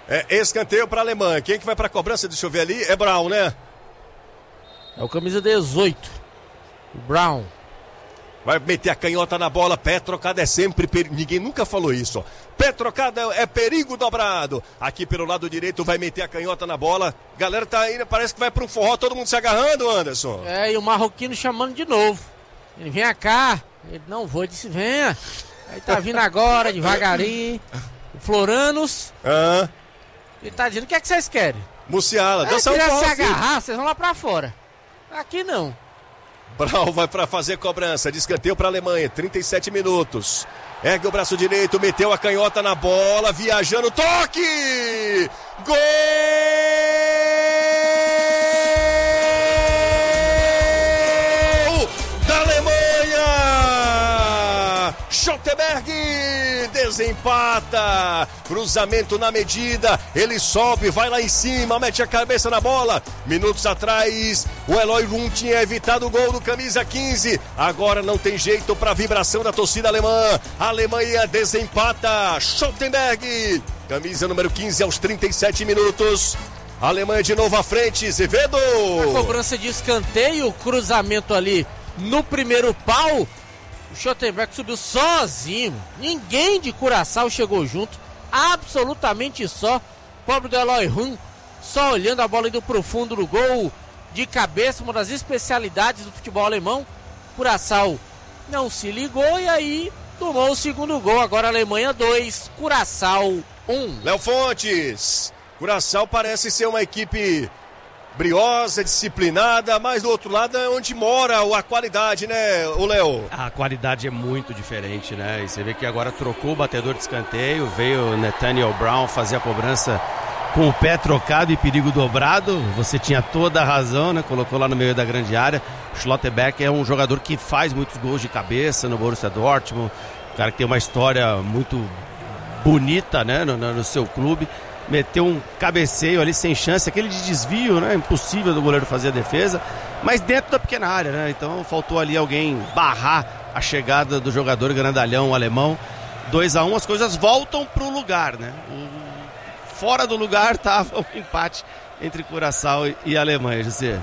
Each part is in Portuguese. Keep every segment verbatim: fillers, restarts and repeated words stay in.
É escanteio para a Alemanha. Quem que vai para a cobrança? Deixa eu ver ali. É Brown, né? É o camisa dezoito. O Brown. Vai meter a canhota na bola. Pé trocado é sempre perigo. Ninguém nunca falou isso, ó. Pé trocado é perigo dobrado. Aqui pelo lado direito vai meter a canhota na bola. Galera tá indo, parece que vai para um forró, todo mundo se agarrando, Anderson. É, e o marroquino chamando de novo. Ele, vem cá. Ele, não vou, ele disse, venha. Aí tá vindo agora, devagarinho. O Floranos. Ah. Ele tá dizendo, o que é que vocês querem? Musiala, dança um pouco. pouco. Se agarrar, vocês vão lá pra fora. Aqui não. Brown vai para fazer cobrança de escanteio para a Alemanha, trinta e sete minutos. Ergue o braço direito, meteu a canhota na bola, viajando, toque! Gol da Alemanha! Schlotterbeck desempata, cruzamento na medida, ele sobe, vai lá em cima, mete a cabeça na bola. Minutos atrás, o Eloy Rum tinha evitado o gol do camisa quinze, agora não tem jeito para a vibração da torcida alemã. A Alemanha desempata, Schlotterbeck, camisa número quinze aos trinta e sete minutos. A Alemanha de novo à frente, Zevedo. A cobrança de escanteio, cruzamento ali no primeiro pau. O Schlotterbeck subiu sozinho. Ninguém de Curaçao chegou junto. Absolutamente só. Pobre do Eloy Rum, só olhando a bola indo pro fundo do gol. De cabeça, uma das especialidades do futebol alemão. Curaçao não se ligou e aí tomou o segundo gol. Agora Alemanha dois, Curaçao um. Léo Fontes. Curaçao parece ser uma equipe briosa, disciplinada, mas do outro lado é onde mora a qualidade, né, o Léo? A qualidade é muito diferente, né? E você vê que agora trocou o batedor de escanteio, veio o Nathaniel Brown fazer a cobrança com o pé trocado e perigo dobrado. Você tinha toda a razão, né? Colocou lá no meio da grande área. O Schlotterbeck é um jogador que faz muitos gols de cabeça no Borussia Dortmund, um cara que tem uma história muito bonita, né, no, no seu clube. Meteu um cabeceio ali sem chance, aquele de desvio, né? Impossível do goleiro fazer a defesa, mas dentro da pequena área, né? Então faltou ali alguém barrar a chegada do jogador grandalhão alemão. dois a um, as coisas voltam pro lugar, né? O... Fora do lugar estava o empate entre Curaçao e Alemanha, José.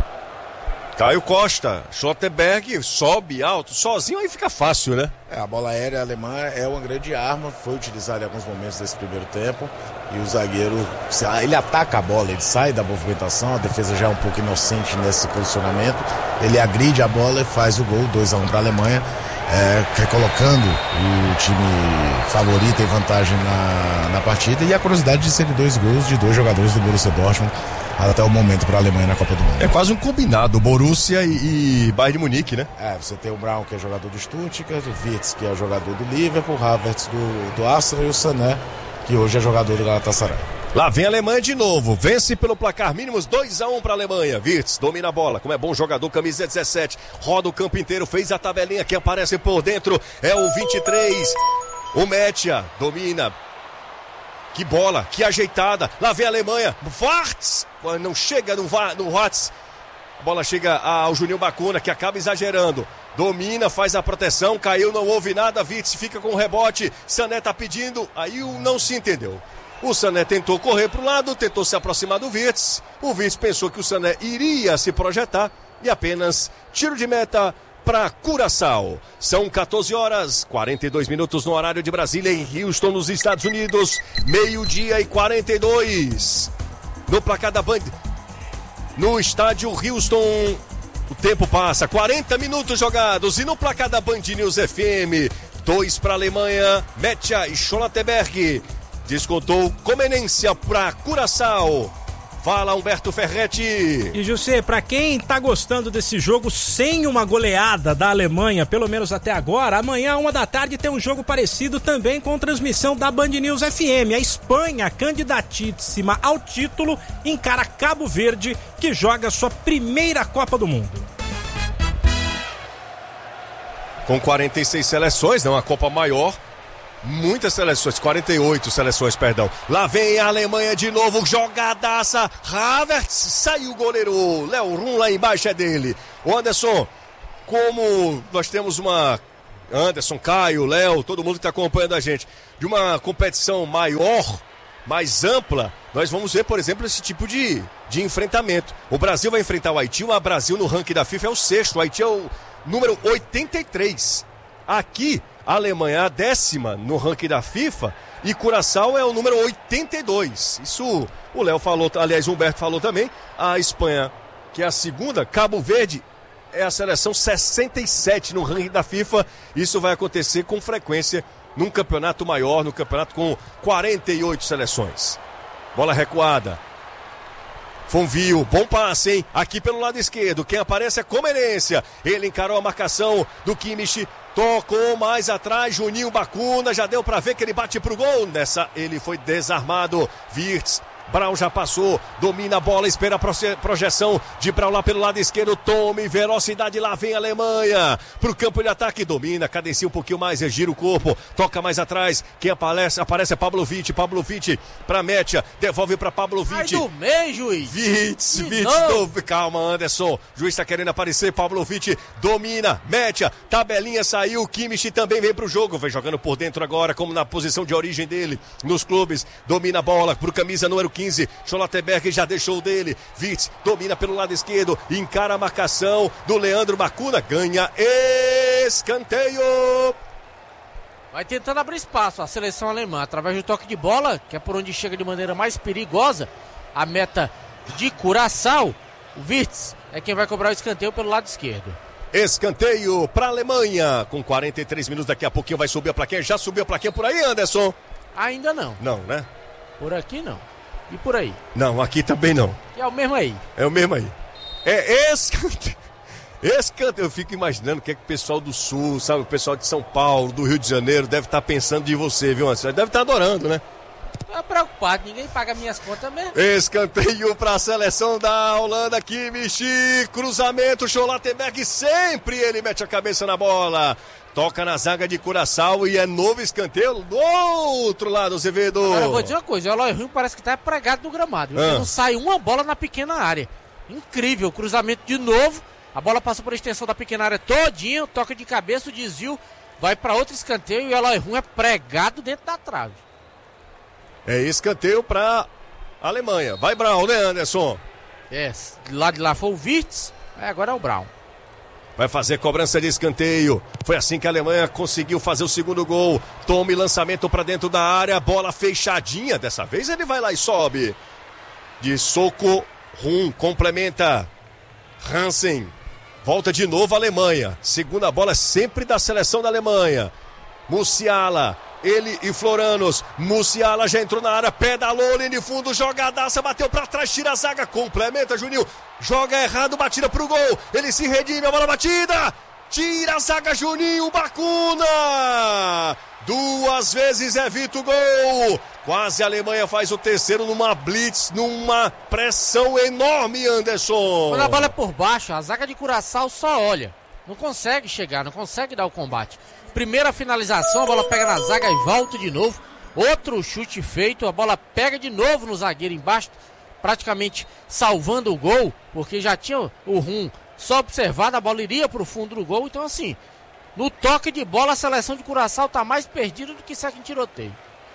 Caio Costa, Schlotterbeck sobe alto, sozinho aí fica fácil, né? É, a bola aérea alemã é uma grande arma, foi utilizada em alguns momentos desse primeiro tempo, e o zagueiro, ele ataca a bola, ele sai da movimentação, a defesa já é um pouco inocente nesse posicionamento, ele agride a bola e faz o gol, dois a um para a Alemanha, é, recolocando o time favorito em vantagem na, na partida, e a curiosidade de serem dois gols de dois jogadores do Borussia Dortmund até o momento para a Alemanha na Copa do Mundo. É quase um combinado, Borussia e, e Bayern de Munique, né? É, você tem o Brown, que é jogador do Stuttgart, o Wirtz, que é jogador do Liverpool, o Havertz do, do Arsenal e o Sané, que hoje é jogador do Galatasaray. Lá vem a Alemanha de novo, vence pelo placar mínimos dois a um para a Alemanha. Wirtz domina a bola, como é bom jogador, camisa dezessete, roda o campo inteiro, fez a tabelinha que aparece por dentro, é o vinte e três, o Metia domina. Que bola, que ajeitada, lá vem a Alemanha, Wartz, não chega no, no Wartz, a bola chega ao Juninho Bacuna, que acaba exagerando, domina, faz a proteção, caiu, não houve nada, Wirtz fica com o rebote, Sané tá pedindo, aí o não se entendeu. O Sané tentou correr para o lado, tentou se aproximar do Wirtz, o Wirtz pensou que o Sané iria se projetar e apenas tiro de meta para Curaçao. São quatorze horas, quarenta e dois minutos no horário de Brasília, em Houston, nos Estados Unidos. Meio-dia e quarenta e dois. No placar da Band, no estádio Houston, o tempo passa, quarenta minutos jogados. E no placar da Band News F M, dois para a Alemanha, Metia e Schlotterbeck. Descontou Comenência para Curaçao. Fala, Humberto Ferretti. E José, pra quem tá gostando desse jogo sem uma goleada da Alemanha, pelo menos até agora, amanhã, uma da tarde, tem um jogo parecido também com transmissão da Band News F M. A Espanha, candidatíssima ao título, encara Cabo Verde, que joga sua primeira Copa do Mundo. Com quarenta e seis seleções, não, a Copa maior. Muitas seleções, quarenta e oito seleções, perdão. Lá vem a Alemanha de novo, jogadaça. Havertz, saiu o goleiro. Léo Rum lá embaixo é dele. O Anderson, como nós temos uma... Anderson, Caio, Léo, todo mundo que está acompanhando a gente, de uma competição maior, mais ampla, nós vamos ver, por exemplo, esse tipo de, de enfrentamento. O Brasil vai enfrentar o Haiti, o Brasil no ranking da FIFA é o sexto, o Haiti é o número oitenta e três. Aqui, a Alemanha é a décima no ranking da FIFA e Curaçao é o número oitenta e dois. Isso o Léo falou, aliás, o Humberto falou também. A Espanha, que é a segunda, Cabo Verde é a seleção sessenta e sete no ranking da FIFA. Isso vai acontecer com frequência num campeonato maior, no campeonato com quarenta e oito seleções. Bola recuada. Fonvio, bom passe, hein? Aqui pelo lado esquerdo, quem aparece é Comenência. Ele encarou a marcação do Kimmich, tocou mais atrás, Juninho Bacuna, já deu pra ver que ele bate pro gol. Nessa ele foi desarmado, Wirtz. Brown já passou, domina a bola, espera a projeção de Brown lá pelo lado esquerdo, tome velocidade, lá vem a Alemanha pro campo de ataque, domina, cadencia um pouquinho mais, gira o corpo, toca mais atrás, quem aparece, aparece é Pavlovic, Pavlovic pra Metia, devolve pra Pavlovic. Sai do meio, juiz. Wirtz, Wirtz, calma Anderson, juiz tá querendo aparecer, Pavlovic domina, Metia, tabelinha saiu, Kimmich também vem pro jogo, vem jogando por dentro agora, como na posição de origem dele, nos clubes, domina a bola pro camisa número quinze, Schlotterberg já deixou dele, Wirtz domina pelo lado esquerdo, encara a marcação do Leandro Bacuna, ganha escanteio. Vai tentando abrir espaço a seleção alemã, através do toque de bola, que é por onde chega de maneira mais perigosa, a meta de Curaçao. O Wirtz é quem vai cobrar o escanteio pelo lado esquerdo. Escanteio para a Alemanha, com quarenta e três minutos, daqui a pouquinho vai subir a plaquinha, já subiu a plaquinha por aí, Anderson? Ainda não. Não, né? Por aqui não. E por aí? Não, aqui também não. É o mesmo aí. É o mesmo aí. É escanteio. Escanteio. Eu fico imaginando o que é que o pessoal do Sul, sabe, o pessoal de São Paulo, do Rio de Janeiro, deve estar pensando de você, viu, Anderson? Deve estar adorando, né? Tô preocupado, ninguém paga minhas contas mesmo. Escanteio para a seleção da Holanda, Kimmich, cruzamento, Schlotterberg, sempre ele mete a cabeça na bola. Toca na zaga de Curaçao e é novo escanteio do outro lado, Azevedo. Agora eu vou dizer uma coisa, o Eloy Rui parece que tá pregado no gramado. Ah. Não sai uma bola na pequena área. Incrível, cruzamento de novo. A bola passou por extensão da pequena área todinha, toca de cabeça, o desvio, vai para outro escanteio e o Eloy Rui é pregado dentro da trave. É escanteio para Alemanha. Vai Brown, né, Anderson? É, lá de lá foi o Wirtz, agora é o Brown. Vai fazer cobrança de escanteio. Foi assim que a Alemanha conseguiu fazer o segundo gol. Tome lançamento para dentro da área. Bola fechadinha. Dessa vez ele vai lá e sobe. De soco, Rum complementa. Hansen. Volta de novo a Alemanha. Segunda bola sempre da seleção da Alemanha. Musiala. Ele e Floranos, Musiala já entrou na área, pedalou, linha de fundo, jogadaça, bateu pra trás, tira a zaga, complementa, Juninho, joga errado, batida pro gol, ele se redime, a bola batida, tira a zaga, Juninho, Bacuna, duas vezes evita o gol, quase a Alemanha faz o terceiro numa blitz, numa pressão enorme, Anderson. Quando a bola é por baixo, a zaga de Curaçao só olha, não consegue chegar, não consegue dar o combate. Primeira finalização, a bola pega na zaga e volta de novo. Outro chute feito, a bola pega de novo no zagueiro embaixo, praticamente salvando o gol, porque já tinha o Rum só observado, a bola iria para o fundo do gol. Então assim, no toque de bola a seleção de Curaçao está mais perdida do que segue em tiroteio.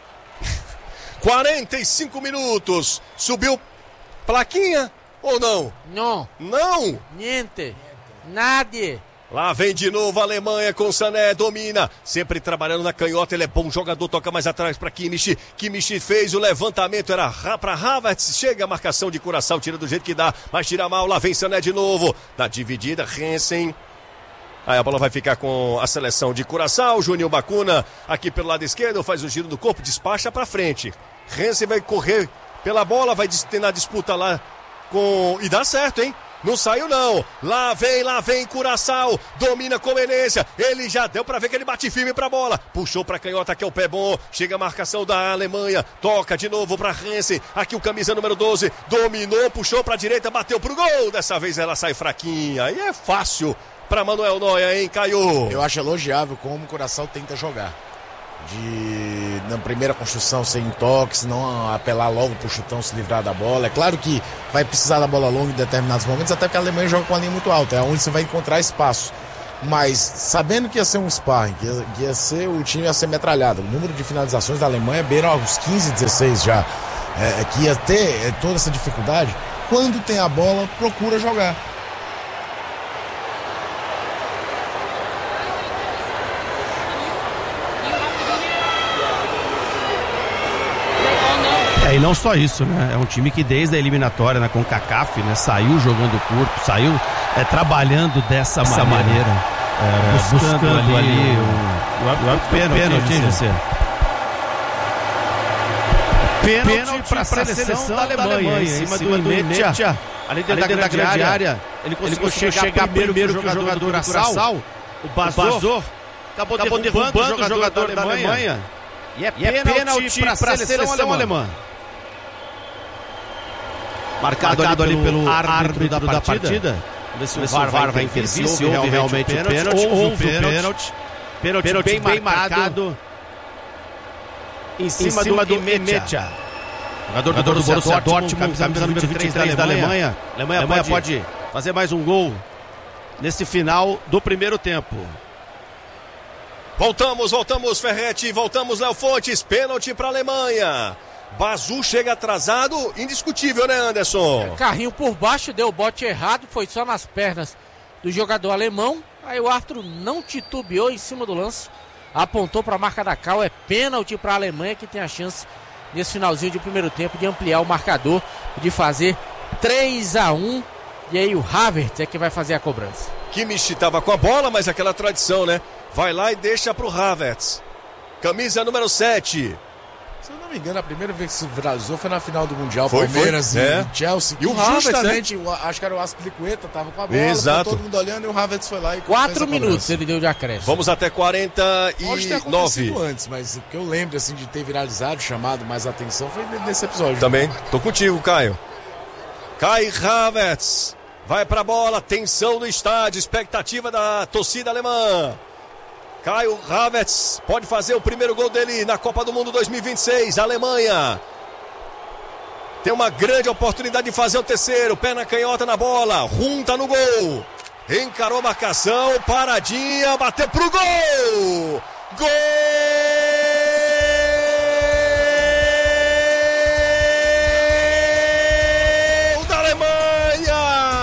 quarenta e cinco minutos, subiu plaquinha ou não? Não. Não? Niente. Nada. Lá vem de novo a Alemanha com o Sané, domina, sempre trabalhando na canhota, ele é bom jogador, toca mais atrás para Kimmich, Kimmich fez o levantamento, era para Havertz, chega a marcação de Curaçao, tira do jeito que dá, mas tira mal, lá vem Sané de novo, na dividida, Hansen, aí a bola vai ficar com a seleção de Curaçao, Juninho Bacuna, aqui pelo lado esquerdo, faz o giro do corpo, despacha para frente, Hansen vai correr pela bola, vai ter na disputa lá com, e dá certo, hein? Não saiu não, lá vem, lá vem Curaçao, domina com Comenência, ele já deu pra ver que ele bate firme pra bola, puxou pra canhota que é o pé bom, chega a marcação da Alemanha, toca de novo pra Hansen, aqui o camisa número doze, dominou, puxou pra direita, bateu pro gol, dessa vez ela sai fraquinha, aí é fácil pra Manuel Neuer, hein, Caio? Eu acho elogiável como o Curaçao tenta jogar. De na primeira construção sem toques, não apelar logo pro chutão, se livrar da bola. É claro que vai precisar da bola longa em determinados momentos, até porque a Alemanha joga com a linha muito alta, é onde você vai encontrar espaço. mas sabendo que ia ser um sparring, que ia, que ia ser, o time ia ser metralhado. O número de finalizações da Alemanha beira aos quinze, dezesseis já, é, que ia ter é, toda essa dificuldade. Quando tem a bola, procura jogar. É, e não só isso, né? É um time que desde a eliminatória, né, com o CONCACAF, né, saiu jogando curto, saiu é, trabalhando dessa maneira, maneira é, buscando, buscando ali, ali o, o, o pênalti, você. Pênalti para a seleção, seleção da Alemanha, da Alemanha em cima do Imetia, ali dentro, ali dentro da grande área, área. Ele conseguiu, ele conseguiu chegar, chegar primeiro, primeiro que o jogador, jogador do Curaçao, o Bazor, acabou, acabou derrubando, derrubando o jogador da Alemanha, Alemanha. E é pênalti para a seleção, seleção alemã. alemã. Marcado, Marcado ali, pelo, pelo árbitro, árbitro da, da partida. partida. Ver se o VAR vai, vai intervir, se houve realmente o pênalti. Houve o pênalti. Pênalti bem, bem marcado. Em cima, em cima do, do Imetia. Jogador do, do Borussia Dortmund, camisa número vinte e três da Alemanha. A Alemanha, Alemanha pode, pode fazer mais um gol nesse final do primeiro tempo. Voltamos, voltamos, Ferretti. Voltamos, Léo Fontes. Pênalti para a Alemanha. Bazu chega atrasado, indiscutível, né, Anderson? É, carrinho por baixo, deu o bote errado, foi só nas pernas do jogador alemão. Aí o árbitro não titubeou em cima do lance, apontou para a marca da cal. É pênalti para a Alemanha, que tem a chance nesse finalzinho de primeiro tempo de ampliar o marcador, de fazer três a um. E aí o Havertz é que vai fazer a cobrança. Kimmich estava com a bola, mas aquela tradição, né? Vai lá e deixa pro Havertz. Camisa número sete. Se eu não me engano, a primeira vez que se viralizou foi na final do Mundial, foi, Palmeiras foi, e é. Chelsea. E o Havertz, justamente, né? acho que era o Aspilicueta, tava com a bola, exato. todo mundo olhando e o Havertz foi lá e Quatro minutos ele deu de acréscimo. Vamos até quarenta e nove. Pode ter acontecido antes, mas o que eu lembro assim, de ter viralizado, chamado mais atenção, foi nesse episódio. Também, tô contigo, Caio. Kai Havertz vai pra bola, tensão do estádio, expectativa da torcida alemã. Kai Havertz pode fazer o primeiro gol dele na Copa do Mundo dois mil e vinte e seis. A Alemanha tem uma grande oportunidade de fazer o terceiro. Pé na canhota na bola. Runta no gol. Encarou a marcação. Paradinha. Bateu pro gol. Gol da Alemanha.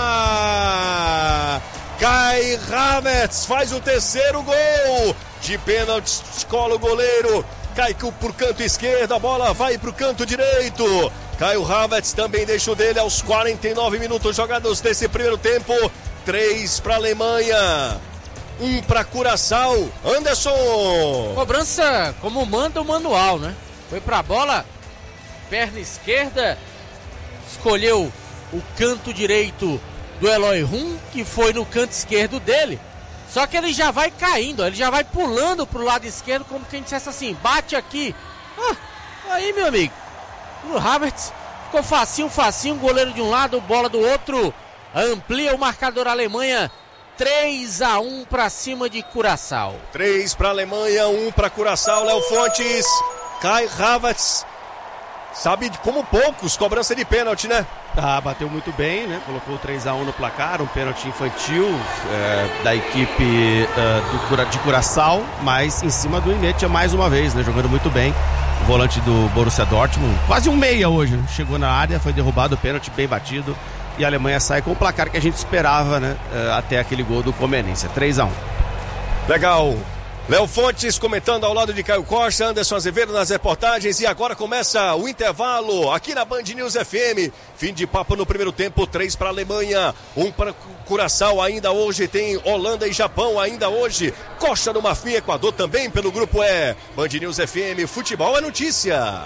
Kai Havertz faz o terceiro gol. De pênalti, escola o goleiro. Cai por canto esquerdo, a bola vai pro canto direito. Caio Havertz também deixa o dele aos quarenta e nove minutos jogados desse primeiro tempo. Três para a Alemanha, um para Curaçao. Anderson. Cobrança como manda o manual, né? Foi pra bola, perna esquerda, escolheu o canto direito do Eloy Rum, que foi no canto esquerdo dele. Só que ele já vai caindo, ele já vai pulando pro lado esquerdo, como quem dissesse assim, bate aqui. Ah, aí, meu amigo, o Havertz ficou facinho, facinho, goleiro de um lado, bola do outro. Amplia o marcador Alemanha, três a um pra cima de Curaçao. três pra Alemanha, um pra Curaçao. Léo Fontes, Kai Havertz, sabe de como poucos, cobrança de pênalti, né? Ah, bateu muito bem, né? Colocou três a um no placar, um pênalti infantil é, da equipe é, do Cura, de Curaçao, mas em cima do Imetia mais uma vez, né? Jogando muito bem. O volante do Borussia Dortmund, quase um meia hoje, né? Chegou na área, foi derrubado, o pênalti bem batido. E a Alemanha sai com o placar que a gente esperava, né? É, até aquele gol do Comenense, três a um. Legal. Léo Fontes comentando ao lado de Caio Costa, Anderson Azevedo nas reportagens, e agora começa o intervalo aqui na Band News F M. Fim de papo no primeiro tempo, três para a Alemanha, um para Curaçao. Ainda hoje tem Holanda e Japão, ainda hoje Costa do Marfim, Equador também pelo grupo E. Band News F M, futebol é notícia.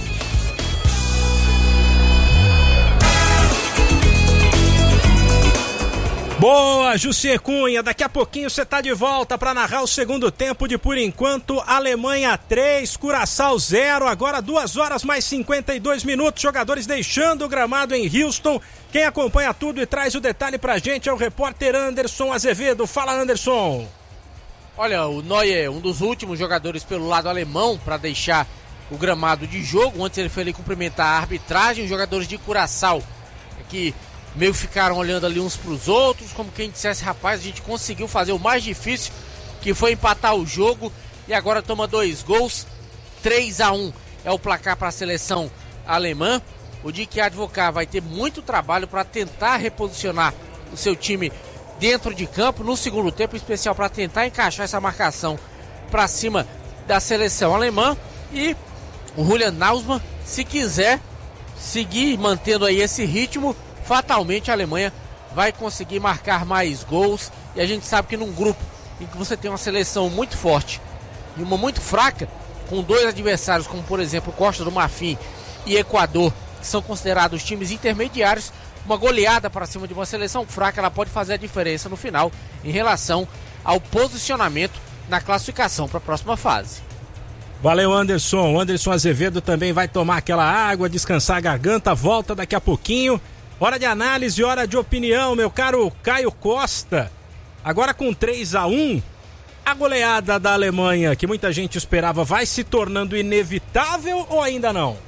Boa, Jussier Cunha, daqui a pouquinho você tá de volta para narrar o segundo tempo de, por enquanto, Alemanha três, Curaçao zero, agora duas horas mais cinquenta e dois minutos, jogadores deixando o gramado em Houston. Quem acompanha tudo e traz o detalhe pra gente é o repórter Anderson Azevedo. Fala, Anderson. Olha, o Neuer, um dos últimos jogadores pelo lado alemão para deixar o gramado de jogo. Antes ele foi ali cumprimentar a arbitragem, os jogadores de Curaçao que meio ficaram olhando ali uns para os outros, como quem dissesse, rapaz, a gente conseguiu fazer o mais difícil, que foi empatar o jogo, e agora toma dois gols. Três a um é o placar para a seleção alemã. O Dick Advocaat vai ter muito trabalho para tentar reposicionar o seu time dentro de campo no segundo tempo, em especial para tentar encaixar essa marcação para cima da seleção alemã. E o Julian Nagelsmann, se quiser seguir mantendo aí esse ritmo, fatalmente a Alemanha vai conseguir marcar mais gols. E a gente sabe que num grupo em que você tem uma seleção muito forte e uma muito fraca, com dois adversários como por exemplo Costa do Marfim e Equador, que são considerados times intermediários, uma goleada para cima de uma seleção fraca, ela pode fazer a diferença no final em relação ao posicionamento na classificação para a próxima fase. Valeu, Anderson. O Anderson Azevedo também vai tomar aquela água, descansar a garganta, volta daqui a pouquinho. Hora de análise, hora de opinião, meu caro Caio Costa. Agora com três a um, a goleada da Alemanha, que muita gente esperava, vai se tornando inevitável ou ainda não?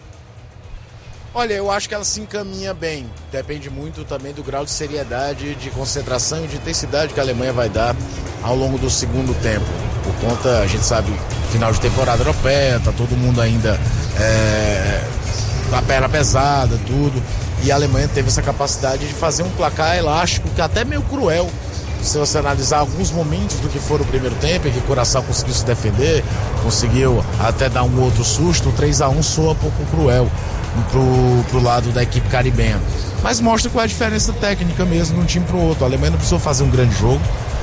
Olha, eu acho que ela se encaminha bem. Depende muito também do grau de seriedade, de concentração e de intensidade que a Alemanha vai dar ao longo do segundo tempo. Por conta, a gente sabe, final de temporada europeia, tá todo mundo ainda é, com a perna pesada, tudo. E a Alemanha teve essa capacidade de fazer um placar elástico, que é até meio cruel. Se você analisar alguns momentos do que foi o primeiro tempo, em que o Curaçao conseguiu se defender, conseguiu até dar um outro susto, o três a um soa um pouco cruel pro, pro lado da equipe caribenha. Mas mostra qual é a diferença técnica mesmo de um time pro outro. A Alemanha não precisou fazer um grande jogo.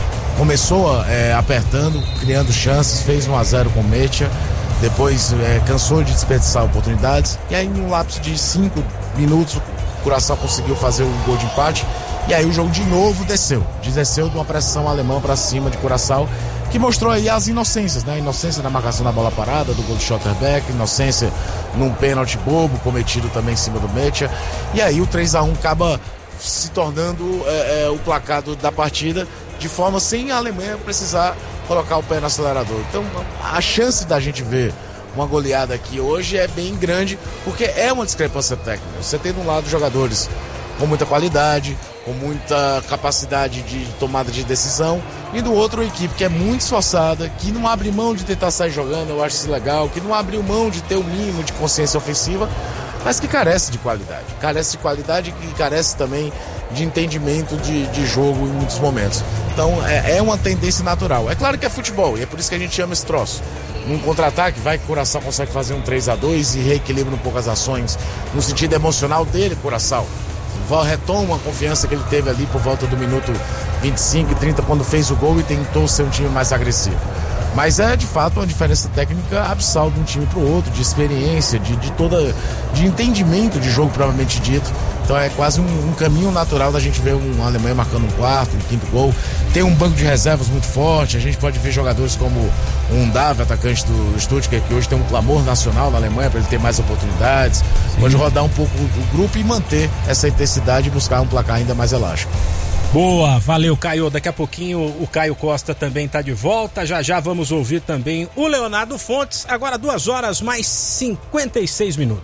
Começou é, apertando, criando chances, fez um a zero com o Mecha, depois é, cansou de desperdiçar oportunidades, e aí num lapso de cinco minutos o Curaçao conseguiu fazer o gol de empate, e aí o jogo de novo desceu, desceu de uma pressão alemã para cima de Curaçao, que mostrou aí as inocências, né? A inocência na marcação da bola parada, do gol de Schlotterbeck, inocência num pênalti bobo cometido também em cima do Mecha, e aí o três a um acaba se tornando é, é, o placar do, da partida, de forma sem a Alemanha precisar colocar o pé no acelerador. Então a chance da gente ver uma goleada aqui hoje é bem grande, porque é uma discrepância técnica. Você tem de um lado jogadores com muita qualidade, com muita capacidade de tomada de decisão, e do outro uma equipe que é muito esforçada, que não abre mão de tentar sair jogando, eu acho isso legal, que não abre mão de ter o mínimo de consciência ofensiva, mas que carece de qualidade. Carece de qualidade e carece também de entendimento de, de jogo em muitos momentos. Então é, é uma tendência natural. É claro que é futebol, e é por isso que a gente chama esse troço. Num contra-ataque, vai que o Curaçao consegue fazer um três a dois e reequilibra um pouco as ações no sentido emocional dele, Curaçao. Retoma a confiança que ele teve ali por volta do minuto vinte e cinco e trinta, quando fez o gol e tentou ser um time mais agressivo. Mas é de fato uma diferença técnica abissal de um time para o outro, de experiência, de, de toda de entendimento de jogo propriamente dito. Então é quase um, um caminho natural da gente ver uma Alemanha marcando um quarto, um quinto gol. Tem um banco de reservas muito forte, a gente pode ver jogadores como um Davi, atacante do Stuttgart, que hoje tem um clamor nacional na Alemanha para ele ter mais oportunidades. Sim. Pode rodar um pouco o grupo e manter essa intensidade e buscar um placar ainda mais elástico. Boa, valeu, Caio. Daqui a pouquinho o Caio Costa também está de volta. Já já vamos ouvir também o Leonardo Fontes. Agora duas horas mais cinquenta e seis minutos.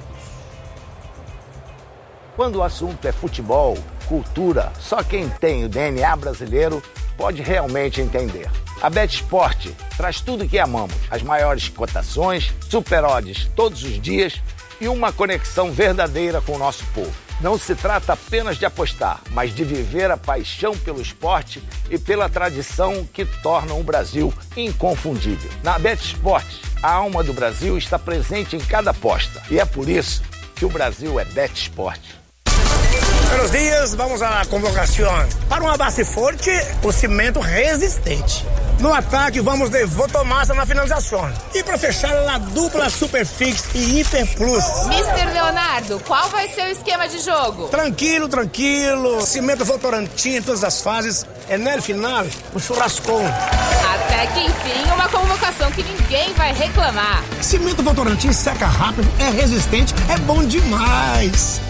Quando o assunto é futebol, cultura, só quem tem o D N A brasileiro pode realmente entender. A BetSport traz tudo o que amamos. As maiores cotações, super odds todos os dias e uma conexão verdadeira com o nosso povo. Não se trata apenas de apostar, mas de viver a paixão pelo esporte e pela tradição que tornam o Brasil inconfundível. Na BetSport, a alma do Brasil está presente em cada aposta. E é por isso que o Brasil é BetSport. Buenos dias, vamos à convocação. Para uma base forte, o cimento resistente. No ataque, vamos de Votomassa na finalização. E para fechar, a dupla Superfix e Hiper Plus. mister Leonardo, qual vai ser o esquema de jogo? Tranquilo, tranquilo. Cimento Votorantim em todas as fases. É no final, um churrascão. Até que enfim, uma convocação que ninguém vai reclamar. Cimento Votorantim seca rápido, é resistente, é bom demais.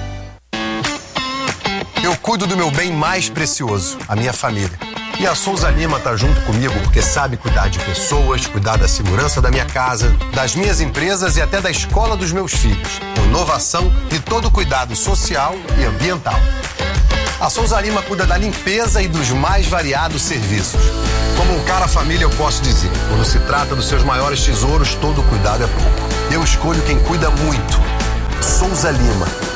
Eu cuido do meu bem mais precioso, a minha família. E a Souza Lima tá junto comigo porque sabe cuidar de pessoas, cuidar da segurança da minha casa, das minhas empresas e até da escola dos meus filhos. Com inovação e todo cuidado social e ambiental. A Souza Lima cuida da limpeza e dos mais variados serviços. Como um cara família, eu posso dizer, quando se trata dos seus maiores tesouros, todo cuidado é pouco. Eu escolho quem cuida muito. Souza Lima.